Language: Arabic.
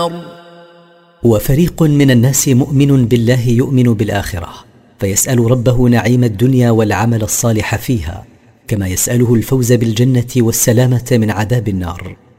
وفريق من الناس مؤمن بالله يؤمن بالآخرة، فيسأل ربه نعيم الدنيا والعمل الصالح فيها، كما يسأله الفوز بالجنة والسلامة من عذاب النار.